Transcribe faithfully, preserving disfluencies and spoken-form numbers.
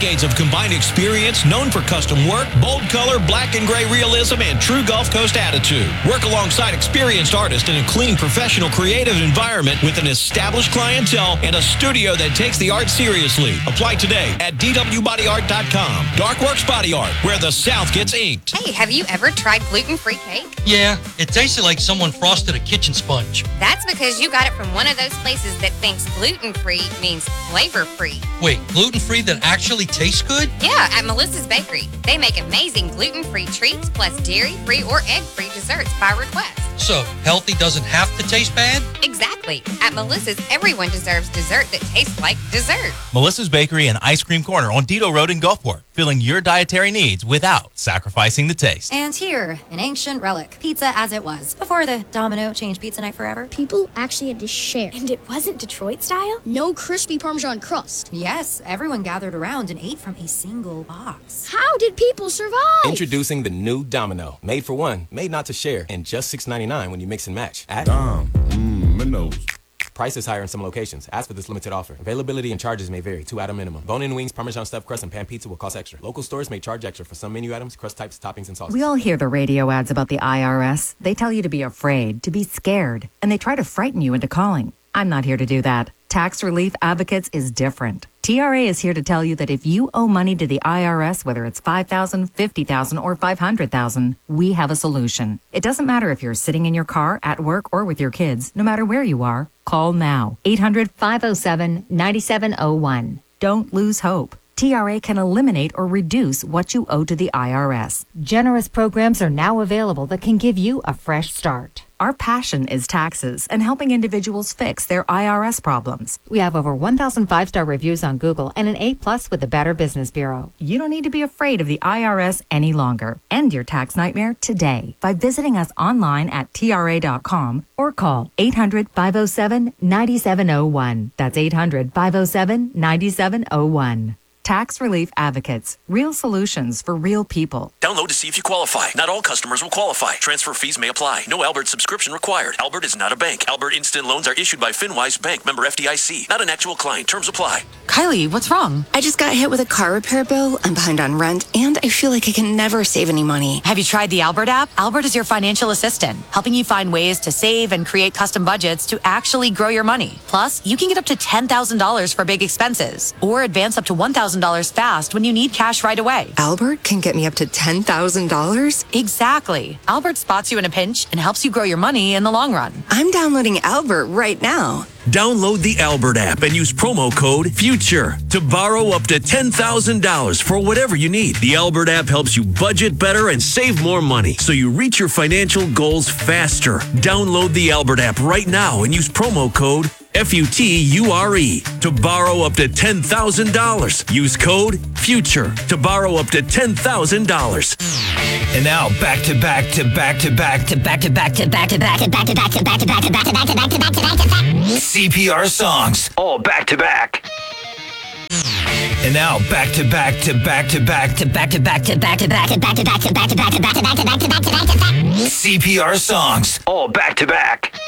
Decades of combined experience, known for custom work, bold color, black and gray realism, and true Gulf Coast attitude. Work alongside experienced artists in a clean, professional, creative environment with an established clientele and a studio that takes the art seriously. Apply today at d w body art dot com. Darkworks Body Art, where the South gets inked. Hey, have you ever tried gluten-free cake? Yeah, it tasted like someone frosted a kitchen sponge. That's because you got it from one of those places that thinks gluten-free means flavor-free. Wait, gluten-free that actually tastes good? Yeah, at Melissa's Bakery. They make amazing gluten-free treats plus dairy-free or egg-free desserts by request. So, healthy doesn't have to taste bad? Exactly. At Melissa's, everyone deserves dessert that tastes like dessert. Melissa's Bakery and Ice Cream Corner on Dido Road in Gulfport, filling your dietary needs without sacrificing the taste. And here, an ancient relic, pizza as it was, before the Domino changed pizza night forever. People actually had to share. And it wasn't Detroit style? No crispy Parmesan crust. Yes, everyone gathered around and ate from a single box. How did people survive? Introducing the new Domino. Made for one, made not to share, and just six ninety-nine when you mix and match. At Dom, mmm, Minos. Price is higher in some locations. Ask for this limited offer. Availability and charges may vary. Two item minimum. Bone-in wings, Parmesan stuffed crust, and pan pizza will cost extra. Local stores may charge extra for some menu items, crust types, toppings, and sauces. We all hear the radio ads about the I R S. They tell you to be afraid, to be scared, and they try to frighten you into calling. I'm not here to do that. Tax Relief Advocates is different. T R A is here to tell you that if you owe money to the I R S, whether it's five thousand dollars, fifty thousand dollars, or five hundred thousand dollars, we have a solution. It doesn't matter if you're sitting in your car, at work, or with your kids. No matter where you are, call now. eight hundred, five oh seven, nine seven oh one. Don't lose hope. T R A can eliminate or reduce what you owe to the I R S. Generous programs are now available that can give you a fresh start. Our passion is taxes and helping individuals fix their I R S problems. We have over one thousand five-star reviews on Google and an A plus with the Better Business Bureau. You don't need to be afraid of the I R S any longer. End your tax nightmare today by visiting us online at T R A dot com or call eight hundred, five oh seven, nine seven oh one. That's eight hundred, five oh seven, nine seven oh one. Tax Relief Advocates. Real solutions for real people. Download to see if you qualify. Not all customers will qualify. Transfer fees may apply. No Albert subscription required. Albert is not a bank. Albert Instant Loans are issued by FinWise Bank, member F D I C. Not an actual client. Terms apply. Kylie, what's wrong? I just got hit with a car repair bill. I'm behind on rent, and I feel like I can never save any money. Have you tried the Albert app? Albert is your financial assistant, helping you find ways to save and create custom budgets to actually grow your money. Plus, you can get up to ten thousand dollars for big expenses, or advance up to one thousand dollars fast when you need cash right away. Albert can get me up to ten thousand dollars? Exactly. Albert spots you in a pinch and helps you grow your money in the long run. I'm downloading Albert right now. Download the Albert app and use promo code FUTURE to borrow up to ten thousand dollars for whatever you need. The Albert app helps you budget better and save more money so you reach your financial goals faster. Download the Albert app right now and use promo code F U T U R E to borrow up to ten thousand dollars. Use code FUTURE to borrow up to ten thousand dollars. And now back to back to back to back to back to back to back to back to back to back to back to back to back to back to back to back to back to back C P R songs, all back to back. And now back to back to back to back to back to back to back to back to back to back to back to back to back to back to back to back to back to back C P R songs, all back to back.